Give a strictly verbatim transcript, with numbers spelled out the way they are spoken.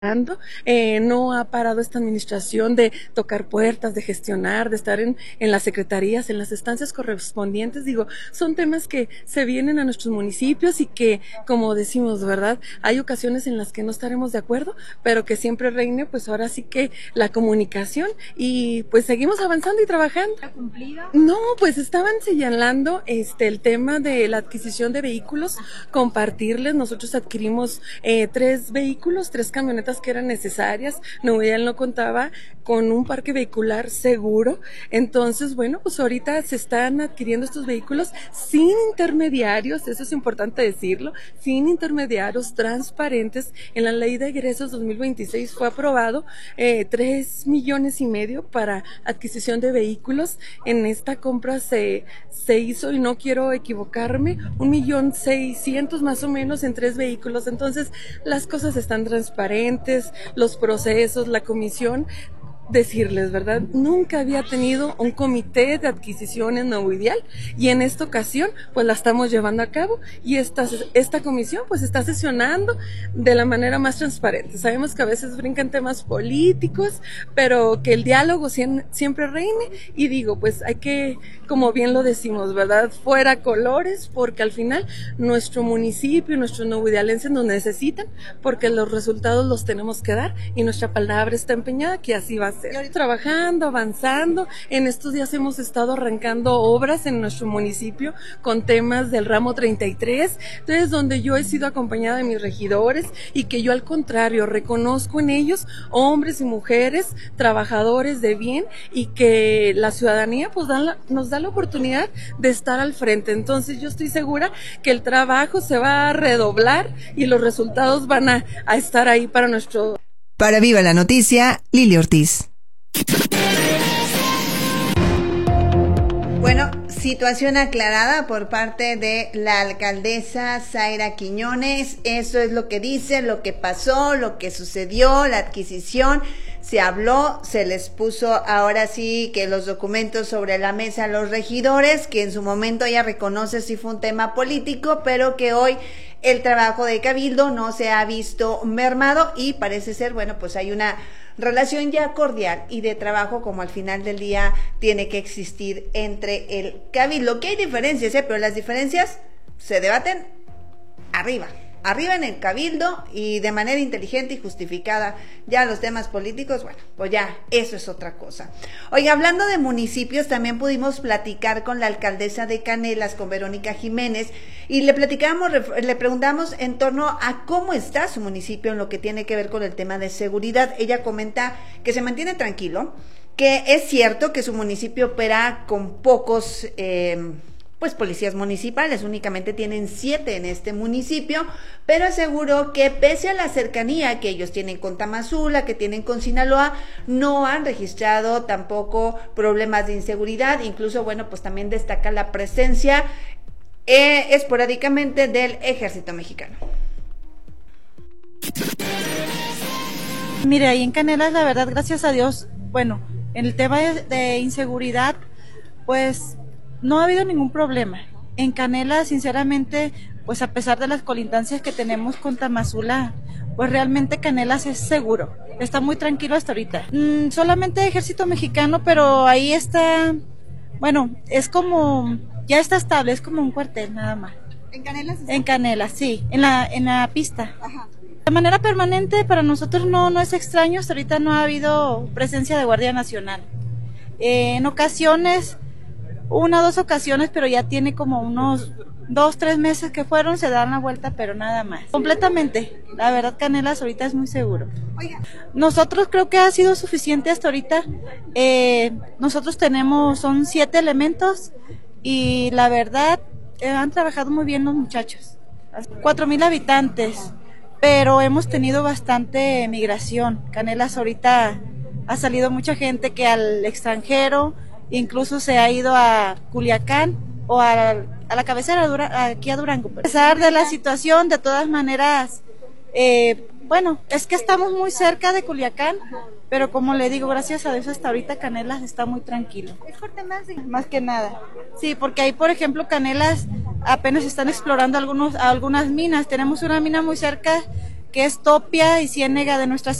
Eh, no ha parado esta administración de tocar puertas, de gestionar, de estar en, en las secretarías, en las estancias correspondientes. Digo, son temas que se vienen a nuestros municipios y que, como decimos, ¿verdad? Hay ocasiones en las que no estaremos de acuerdo, pero que siempre reine, pues ahora sí que la comunicación y pues seguimos avanzando y trabajando. ¿Ha cumplido? No, pues estaban señalando este el tema de la adquisición de vehículos, compartirles. Nosotros adquirimos eh, tres vehículos, tres camionetas que eran necesarias. No, ella no contaba con un parque vehicular seguro. Entonces, bueno, pues ahorita se están adquiriendo estos vehículos sin intermediarios, eso es importante decirlo, sin intermediarios, transparentes. En la ley de egresos dos mil veintiséis fue aprobado eh, tres millones y medio para adquisición de vehículos. En esta compra se, se hizo, y no quiero equivocarme, un millón seiscientos más o menos en tres vehículos. Entonces, las cosas están transparentes, los procesos, la comisión. Decirles, ¿verdad? Nunca había tenido un comité de adquisiciones Nuevo Ideal y en esta ocasión pues la estamos llevando a cabo y esta, esta comisión pues está sesionando de la manera más transparente. Sabemos que a veces brincan temas políticos, pero que el diálogo siempre reine y digo, pues hay que, como bien lo decimos, ¿verdad? Fuera colores, porque al final nuestro municipio y nuestros nuevo idealenses nos necesitan porque los resultados los tenemos que dar y nuestra palabra está empeñada que así va a ser. Trabajando, avanzando. En estos días hemos estado arrancando obras en nuestro municipio con temas del ramo treinta y tres, entonces donde yo he sido acompañada de mis regidores y que yo al contrario reconozco en ellos hombres y mujeres, trabajadores de bien y que la ciudadanía pues da la, nos da la oportunidad de estar al frente. Entonces yo estoy segura que el trabajo se va a redoblar y los resultados van a, a estar ahí para nuestro... Para Viva la Noticia, Lili Ortiz. Bueno, situación aclarada por parte de la alcaldesa Zaira Quiñones. Eso es lo que dice, lo que pasó, lo que sucedió, la adquisición. Se habló, se les puso ahora sí que los documentos sobre la mesa a los regidores, que en su momento ella reconoce si fue un tema político, pero que hoy el trabajo de Cabildo no se ha visto mermado y parece ser, bueno, pues hay una relación ya cordial y de trabajo como al final del día tiene que existir entre el Cabildo. Que hay diferencias, ¿eh? Pero las diferencias se debaten arriba. Arriba en el Cabildo y de manera inteligente y justificada. Ya los temas políticos, bueno, pues ya, eso es otra cosa. Oiga, hablando de municipios, también pudimos platicar con la alcaldesa de Canelas, con Verónica Jiménez, y le platicamos, le preguntamos en torno a cómo está su municipio en lo que tiene que ver con el tema de seguridad. Ella comenta que se mantiene tranquilo, que es cierto que su municipio opera con pocos... Eh, pues policías municipales, únicamente tienen siete en este municipio, pero aseguró que pese a la cercanía que ellos tienen con Tamazula, que tienen con Sinaloa, no han registrado tampoco problemas de inseguridad. Incluso, bueno, pues también destaca la presencia eh, esporádicamente del Ejército Mexicano. Mire, ahí en Canelas, la verdad, gracias a Dios, bueno, en el tema de, de inseguridad, pues no ha habido ningún problema. En Canelas, sinceramente, pues a pesar de las colindancias que tenemos con Tamazula, pues realmente Canelas es seguro. Está muy tranquilo hasta ahorita. Mm, solamente Ejército Mexicano, pero ahí está, bueno, es como, ya está estable, es como un cuartel nada más. ¿En Canelas? En Canelas, sí, en la, en la pista. Ajá. De manera permanente, para nosotros no, no es extraño, hasta ahorita no ha habido presencia de Guardia Nacional. Eh, en ocasiones... Una o dos ocasiones, pero ya tiene como unos dos, tres meses que fueron, se dan la vuelta, pero nada más. Completamente. La verdad, Canelas ahorita es muy seguro. Oiga. Nosotros creo que ha sido suficiente hasta ahorita. Eh, nosotros tenemos, son siete elementos y la verdad, eh, han trabajado muy bien los muchachos. Cuatro mil habitantes, pero hemos tenido bastante migración. Canelas ahorita ha salido mucha gente que al extranjero, incluso se ha ido a Culiacán o a, a la cabecera, Dura, aquí a Durango. A pesar de la situación, de todas maneras, eh, bueno, es que estamos muy cerca de Culiacán, pero como le digo, gracias a Dios hasta ahorita Canelas está muy tranquilo. Es por temas de... Más que nada. Sí, porque ahí, por ejemplo, Canelas apenas están explorando algunos, algunas minas. Tenemos una mina muy cerca que es Topia y Ciénega de Nuestra